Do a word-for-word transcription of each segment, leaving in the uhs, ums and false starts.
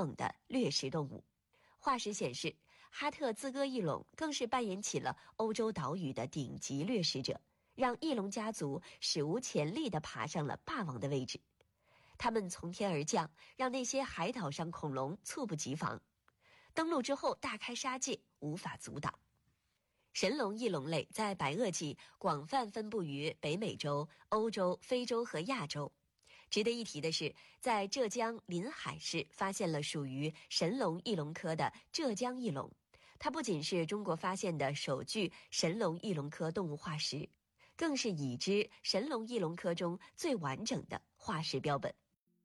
猛的掠食动物。化石显示，哈特兹戈翼龙更是扮演起了欧洲岛屿的顶级掠食者，让翼龙家族史无前例地爬上了霸王的位置。它们从天而降，让那些海岛上恐龙猝不及防。登陆之后大开杀戒，无法阻挡。神龙翼龙类在白垩纪广泛分布于北美洲、欧洲、非洲和亚洲。值得一提的是，在浙江临海市发现了属于神龙翼龙科的浙江翼龙，它不仅是中国发现的首具神龙翼龙科动物化石，更是已知神龙翼龙科中最完整的化石标本。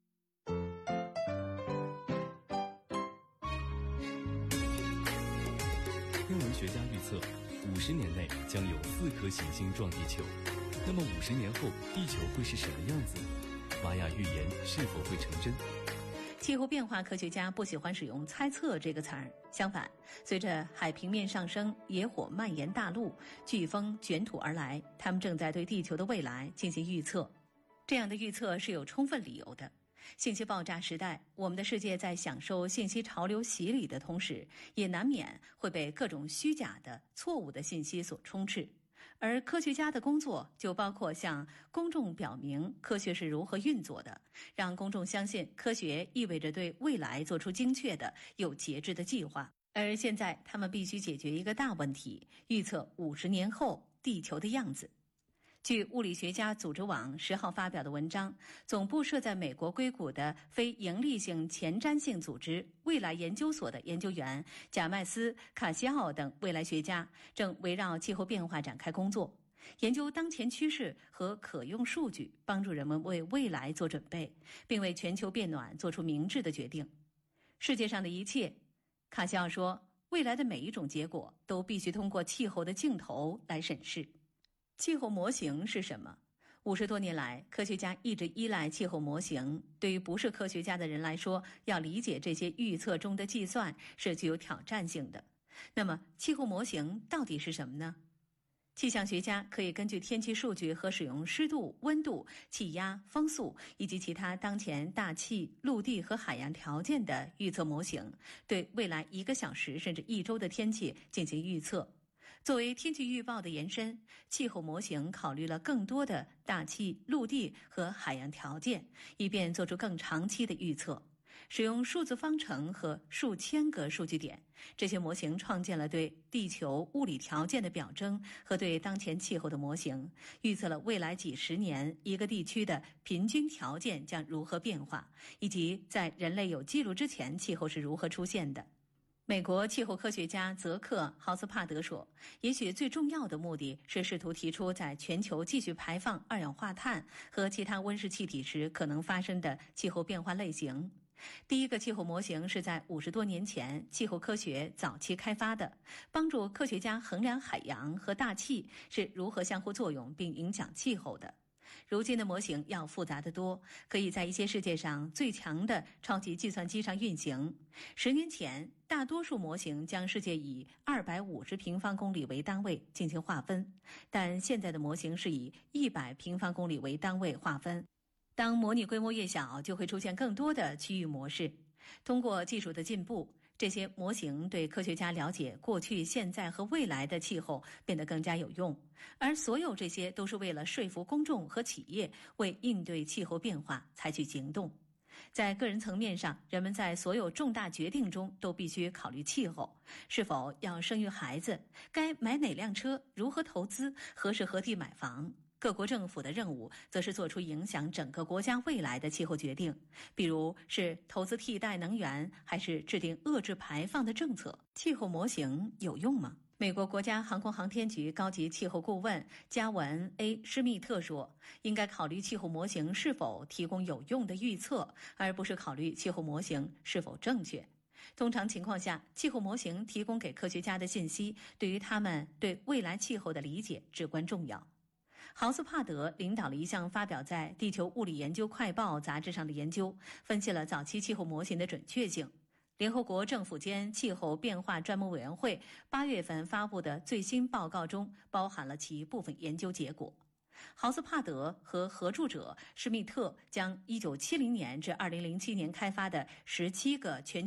天文学家预测，五十年内将有四颗行星撞地球。那么五十年后，地球会是什么样子？玛雅预言是否会成真？ 气候变化科学家不喜欢使用猜测这个词儿，相反，随着海平面上升，野火蔓延大陆，飓风卷土而来，他们正在对地球的未来进行预测。这样的预测是有充分理由的。信息爆炸时代，我们的世界在享受信息潮流洗礼的同时，也难免会被各种虚假的、错误的信息所充斥。而科学家的工作就包括向公众表明科学是如何运作的，让公众相信科学意味着对未来做出精确的、有节制的计划。而现在他们必须解决一个大问题，预测五十年后地球的样子。据物理学家组织网十号发表的文章，总部设在美国硅谷的非营利性前瞻性组织未来研究所的研究员贾麦斯、卡西奥等未来学家正围绕气候变化展开工作，研究当前趋势和可用数据，帮助人们为未来做准备，并为全球变暖做出明智的决定。世界上的一切，卡西奥说，未来的每一种结果都必须通过气候的镜头来审视。气候模型是什么？五十多年来，科学家一直依赖气候模型。对于不是科学家的人来说，要理解这些预测中的计算是具有挑战性的。那么，气候模型到底是什么呢？气象学家可以根据天气数据和使用湿度、温度、气压、风速以及其他当前大气、陆地和海洋条件的预测模型，对未来一个小时甚至一周的天气进行预测。作为天气预报的延伸，气候模型考虑了更多的大气、陆地和海洋条件，以便做出更长期的预测。使用数字方程和数千个数据点，这些模型创建了对地球物理条件的表征和对当前气候的模型，预测了未来几十年一个地区的平均条件将如何变化，以及在人类有记录之前气候是如何出现的。美国气候科学家泽克·豪斯帕德说，也许最重要的目的是试图提出在全球继续排放二氧化碳和其他温室气体时可能发生的气候变化类型。第一个气候模型是在五十多年前气候科学早期开发的，帮助科学家衡量海洋和大气是如何相互作用并影响气候的。如今的模型要复杂得多，可以在一些世界上最强的超级计算机上运行。十年前，大多数模型将世界以二百五十平方公里为单位进行划分，但现在的模型是以一百平方公里为单位划分。当模拟规模越小，就会出现更多的区域模式。通过技术的进步，这些模型对科学家了解过去、现在和未来的气候变得更加有用，而所有这些都是为了说服公众和企业为应对气候变化采取行动。在个人层面上，人们在所有重大决定中都必须考虑气候，是否要生育孩子，该买哪辆车，如何投资，何时何地买房。各国政府的任务则是做出影响整个国家未来的气候决定，比如是投资替代能源，还是制定遏制排放的政策。气候模型有用吗？美国国家航空航天局高级气候顾问加文 A 施密特说，应该考虑气候模型是否提供有用的预测，而不是考虑气候模型是否正确。通常情况下，气候模型提供给科学家的信息对于他们对未来气候的理解至关重要。豪斯帕德领导了一项发表在《地球物理研究快报》杂志上的研究，分析了早期气候模型的准确性。联合国政府间气候变化专门委员会八月份发布的最新报告中包含了其部分研究结果。豪斯帕德和合著者施密特将一九七零年至二零零七年开发的十七个全